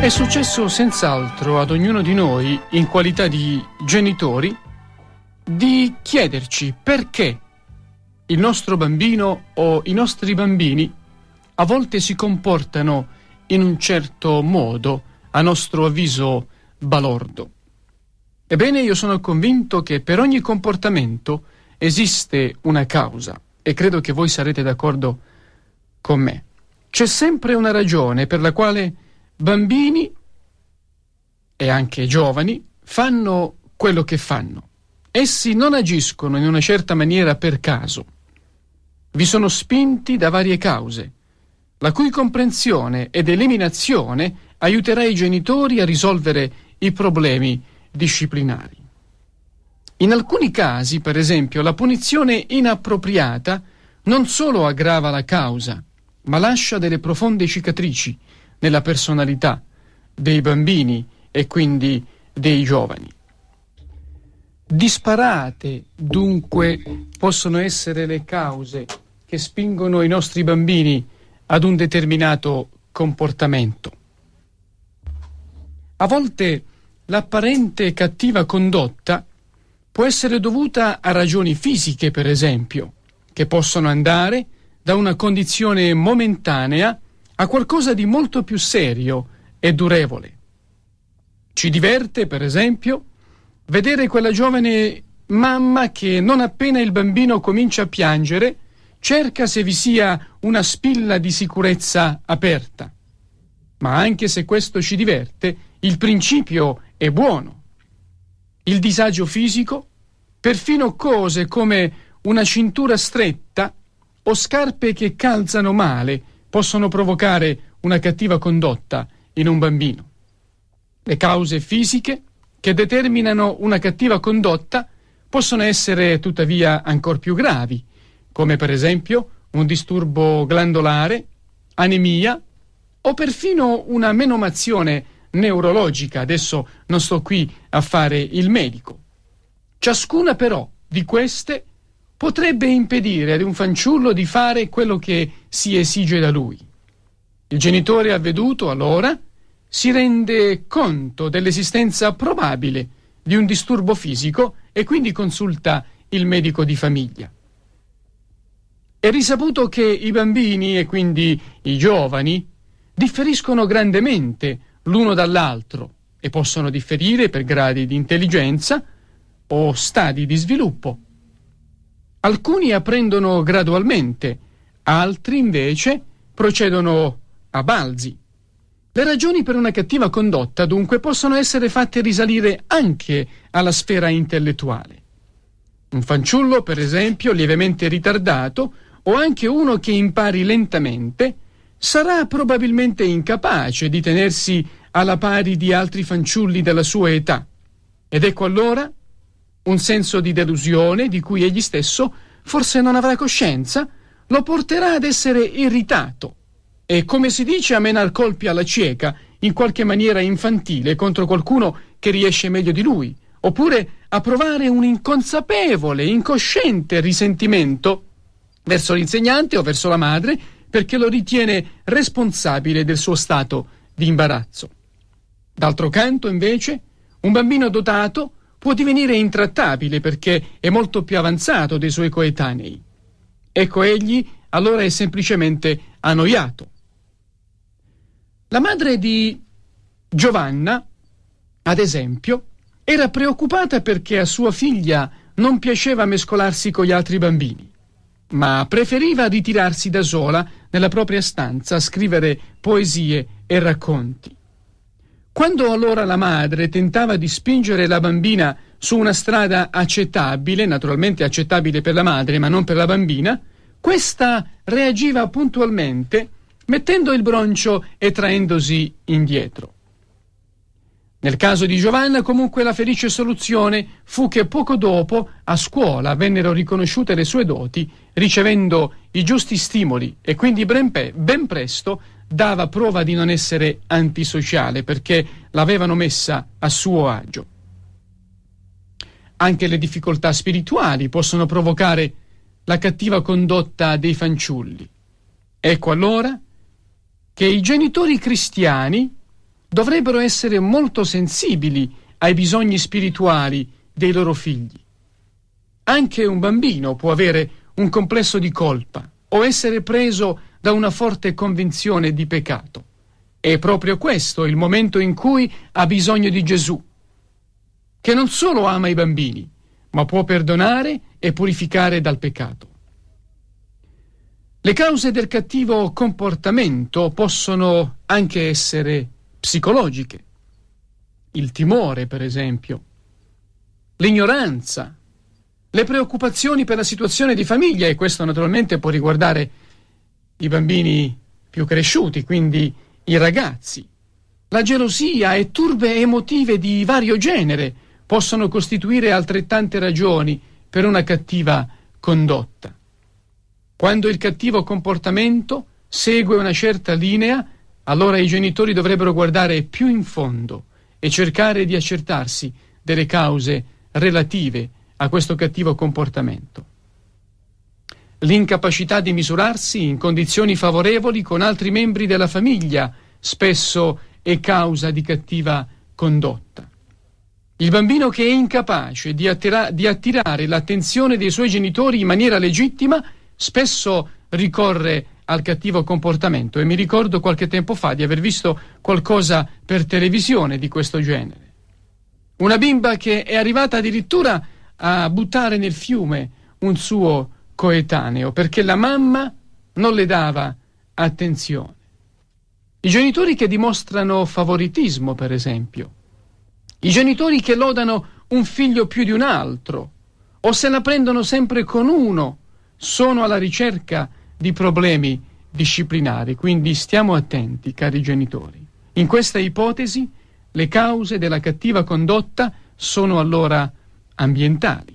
È successo senz'altro ad ognuno di noi, in qualità di genitori, di chiederci perché il nostro bambino o i nostri bambini a volte si comportano in un certo modo, a nostro avviso balordo. Ebbene, io sono convinto che per ogni comportamento esiste una causa, e credo che voi sarete d'accordo con me. C'è sempre una ragione per la quale bambini e anche giovani fanno quello che fanno. Essi non agiscono in una certa maniera per caso. Vi sono spinti da varie cause, la cui comprensione ed eliminazione aiuterà i genitori a risolvere i problemi disciplinari. In alcuni casi, per esempio, la punizione inappropriata non solo aggrava la causa, ma lascia delle profonde cicatrici nella personalità dei bambini e quindi dei giovani. Disparate, dunque, possono essere le cause che spingono i nostri bambini ad un determinato comportamento. A volte l'apparente cattiva condotta può essere dovuta a ragioni fisiche, per esempio, che possono andare da una condizione momentanea a qualcosa di molto più serio e durevole. Ci diverte, per esempio, vedere quella giovane mamma che non appena il bambino comincia a piangere cerca se vi sia una spilla di sicurezza aperta. Ma anche se questo ci diverte, il principio è buono. Il disagio fisico, perfino cose come una cintura stretta o scarpe che calzano male, possono provocare una cattiva condotta in un bambino. Le cause fisiche che determinano una cattiva condotta possono essere tuttavia ancor più gravi, come per esempio un disturbo glandolare, anemia o perfino una menomazione neurologica. Adesso non sto qui a fare il medico. Ciascuna però di queste potrebbe impedire ad un fanciullo di fare quello che si esige da lui. Il genitore avveduto, allora, si rende conto dell'esistenza probabile di un disturbo fisico e quindi consulta il medico di famiglia. È risaputo che i bambini e quindi i giovani differiscono grandemente l'uno dall'altro e possono differire per gradi di intelligenza o stadi di sviluppo. Alcuni apprendono gradualmente, altri invece procedono a balzi. Le ragioni per una cattiva condotta, dunque, possono essere fatte risalire anche alla sfera intellettuale. Un fanciullo, per esempio, lievemente ritardato, o anche uno che impari lentamente, sarà probabilmente incapace di tenersi alla pari di altri fanciulli della sua età. Ed ecco allora un senso di delusione di cui egli stesso forse non avrà coscienza, lo porterà ad essere irritato e, come si dice, a menar colpi alla cieca, in qualche maniera infantile, contro qualcuno che riesce meglio di lui, oppure a provare un inconsapevole, incosciente risentimento verso l'insegnante o verso la madre, perché lo ritiene responsabile del suo stato di imbarazzo. D'altro canto, invece, un bambino dotato può divenire intrattabile perché è molto più avanzato dei suoi coetanei. Ecco, egli allora è semplicemente annoiato. La madre di Giovanna, ad esempio, era preoccupata perché a sua figlia non piaceva mescolarsi con gli altri bambini, ma preferiva ritirarsi da sola nella propria stanza a scrivere poesie e racconti. Quando allora la madre tentava di spingere la bambina su una strada accettabile, naturalmente accettabile per la madre ma non per la bambina, questa reagiva puntualmente mettendo il broncio e traendosi indietro. Nel caso di Giovanna, comunque, la felice soluzione fu che poco dopo a scuola vennero riconosciute le sue doti, ricevendo i giusti stimoli, e quindi ben presto dava prova di non essere antisociale perché l'avevano messa a suo agio. Anche le difficoltà spirituali possono provocare la cattiva condotta dei fanciulli. Ecco allora che i genitori cristiani dovrebbero essere molto sensibili ai bisogni spirituali dei loro figli. Anche un bambino può avere un complesso di colpa o essere preso da una forte convinzione di peccato. È proprio questo il momento in cui ha bisogno di Gesù, che non solo ama i bambini, ma può perdonare e purificare dal peccato. Le cause del cattivo comportamento possono anche essere psicologiche. Il timore, per esempio, l'ignoranza, le preoccupazioni per la situazione di famiglia, e questo naturalmente può riguardare i bambini più cresciuti, quindi i ragazzi. La gelosia e turbe emotive di vario genere possono costituire altrettante ragioni per una cattiva condotta. Quando il cattivo comportamento segue una certa linea, allora i genitori dovrebbero guardare più in fondo e cercare di accertarsi delle cause relative a questo cattivo comportamento. L'incapacità di misurarsi in condizioni favorevoli con altri membri della famiglia spesso è causa di cattiva condotta. Il bambino che è incapace di attirare l'attenzione dei suoi genitori in maniera legittima spesso ricorre al cattivo comportamento, e mi ricordo qualche tempo fa di aver visto qualcosa per televisione di questo genere. Una bimba che è arrivata addirittura a buttare nel fiume un suo coetaneo perché la mamma non le dava attenzione. I genitori che dimostrano favoritismo, per esempio, i genitori che lodano un figlio più di un altro o se la prendono sempre con uno, sono alla ricerca di problemi disciplinari. Quindi stiamo attenti, cari genitori. In questa ipotesi le cause della cattiva condotta sono allora ambientali.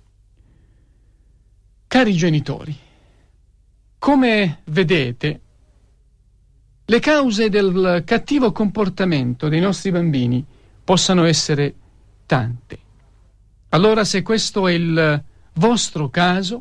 Cari genitori, come vedete, le cause del cattivo comportamento dei nostri bambini possono essere tante. Allora, se questo è il vostro caso,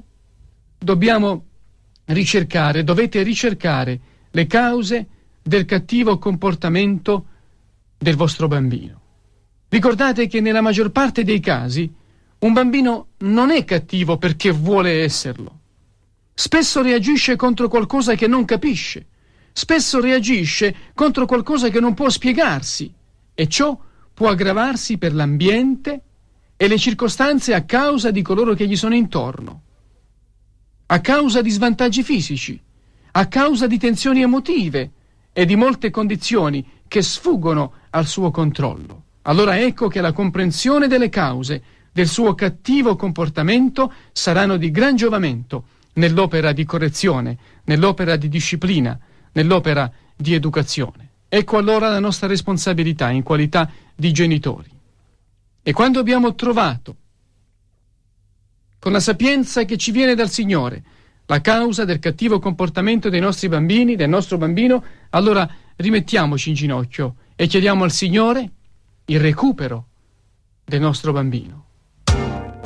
dovete ricercare le cause del cattivo comportamento del vostro bambino. Ricordate che nella maggior parte dei casi un bambino non è cattivo perché vuole esserlo. Spesso reagisce contro qualcosa che non capisce. Spesso reagisce contro qualcosa che non può spiegarsi, e ciò può aggravarsi per l'ambiente e le circostanze a causa di coloro che gli sono intorno, a causa di svantaggi fisici, a causa di tensioni emotive e di molte condizioni che sfuggono al suo controllo. Allora ecco che la comprensione delle cause del suo cattivo comportamento saranno di gran giovamento nell'opera di correzione, nell'opera di disciplina, nell'opera di educazione. Ecco allora la nostra responsabilità in qualità di genitori. E quando abbiamo trovato, con la sapienza che ci viene dal Signore, la causa del cattivo comportamento dei nostri bambini, del nostro bambino, allora rimettiamoci in ginocchio e chiediamo al Signore il recupero del nostro bambino.